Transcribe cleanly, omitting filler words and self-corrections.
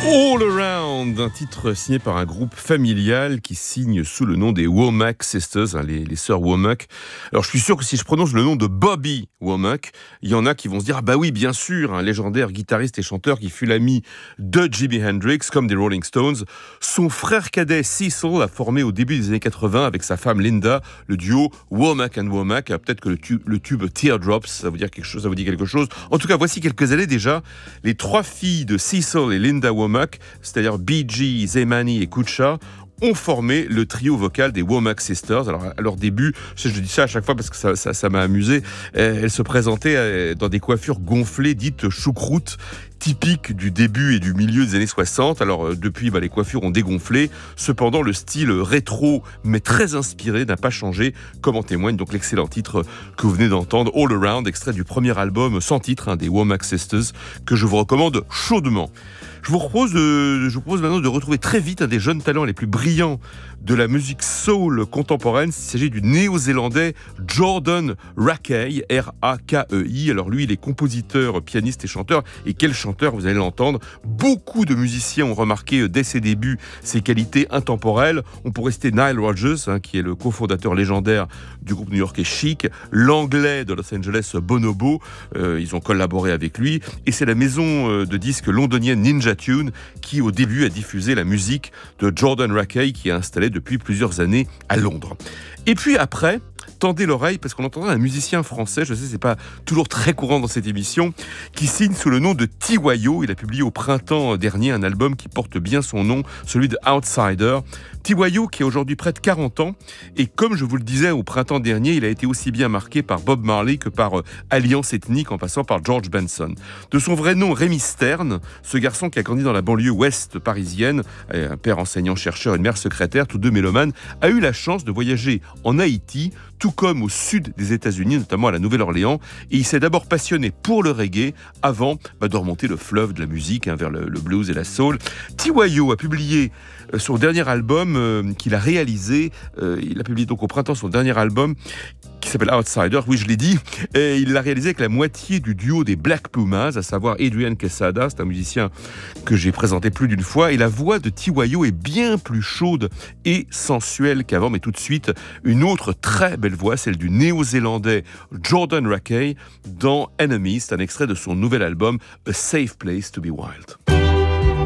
All Around, un titre signé par un groupe familial qui signe sous le nom des Womack Sisters, les sœurs Womack. Alors je suis sûr que si je prononce le nom de Bobby Womack, il y en a qui vont se dire « Ah bah oui, bien sûr, un légendaire guitariste et chanteur qui fut l'ami de Jimi Hendrix, comme des Rolling Stones. » Son frère cadet Cecil a formé au début des années 80 avec sa femme Linda le duo Womack and Womack. Peut-être que le tube Teardrops, ça vous dit quelque chose. En tout cas, voici quelques années déjà, les trois filles de Cecil et Linda Womack, c'est-à-dire Bee Zemani et Kucha, ont formé le trio vocal des Womack Sisters. Alors à leur début, je dis ça à chaque fois parce que ça m'a amusé, elles se présentaient dans des coiffures gonflées dites choucroute, typiques du début et du milieu des années 60. Alors depuis, les coiffures ont dégonflé. Cependant, le style rétro mais très inspiré n'a pas changé, comme en témoigne donc l'excellent titre que vous venez d'entendre, All Around, extrait du premier album sans titre des Womack Sisters, que je vous recommande chaudement. Je vous propose maintenant de retrouver très vite un des jeunes talents les plus brillants de la musique soul contemporaine. Il s'agit du néo-zélandais Jordan Rakei, R-A-K-E-I. Alors lui, il est compositeur, pianiste et chanteur. Et quel chanteur, vous allez l'entendre. Beaucoup de musiciens ont remarqué dès ses débuts ses qualités intemporelles. On pourrait citer Nile Rodgers, qui est le cofondateur légendaire du groupe new-yorkais Chic, l'anglais de Los Angeles Bonobo. Ils ont collaboré avec lui. Et c'est la maison de disques londonienne Ninja Tune qui, au début, a diffusé la musique de Jordan Rakei, qui est installé depuis plusieurs années à Londres. Et puis après, tendez l'oreille parce qu'on entendra un musicien français, je sais c'est pas toujours très courant dans cette émission, qui signe sous le nom de Tiwayo. Il a publié au printemps dernier un album qui porte bien son nom, celui de Outsider. Tiwayo qui a aujourd'hui près de 40 ans et comme je vous le disais au printemps dernier, il a été aussi bien marqué par Bob Marley que par Alliance Ethnique en passant par George Benson. De son vrai nom Rémi Stern, ce garçon qui a grandi dans la banlieue ouest parisienne, un père enseignant-chercheur et une mère secrétaire, tous deux mélomanes, a eu la chance de voyager en Haïti, tout comme au sud des États-Unis, notamment à la Nouvelle-Orléans, et il s'est d'abord passionné pour le reggae avant de remonter le fleuve de la musique vers le blues et la soul. Tiwayo a publié son dernier album qu'il a réalisé, il a publié donc au printemps son dernier album qui s'appelle Outsider, oui je l'ai dit, et il l'a réalisé avec la moitié du duo des Black Pumas, à savoir Adrian Quesada, c'est un musicien que j'ai présenté plus d'une fois, et la voix de Tiwayo est bien plus chaude et sensuelle qu'avant, mais tout de suite, une autre très belle voix, celle du néo-zélandais Jordan Rakei dans Enemy, c'est un extrait de son nouvel album A Safe Place to Be Wild.